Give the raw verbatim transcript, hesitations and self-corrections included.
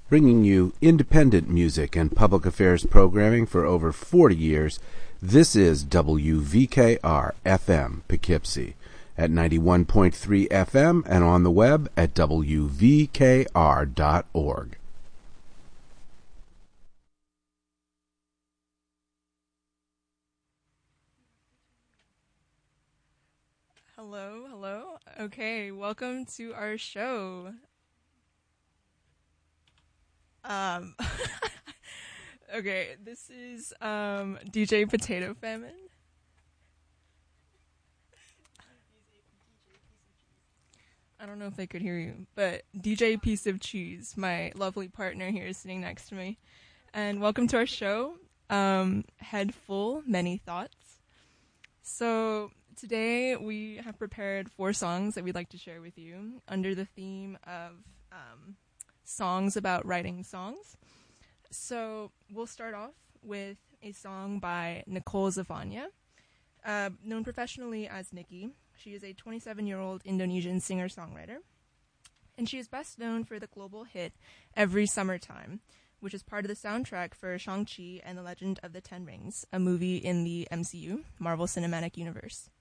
Bringing you independent music and public affairs programming for over forty years, this is W V K R F M Poughkeepsie at ninety-one point three F M and on the web at W V K R dot org. Hello, hello. Okay, welcome to our show. Um, okay, this is um, D J Potato Famine. I don't know if they could hear you, but D J Piece of Cheese, my lovely partner here, is sitting next to me. And welcome to our show, um, Head Full, Many Thoughts. So today we have prepared four songs that we'd like to share with you under the theme of um, songs about writing songs. So we'll start off with a song by Nicole Zafanya, uh, known professionally as Nikki. She is a twenty-seven-year-old Indonesian singer-songwriter, and she is best known for the global hit Every Summertime, which is part of the soundtrack for Shang-Chi and the Legend of the Ten Rings, a movie in the M C U, Marvel Cinematic Universe.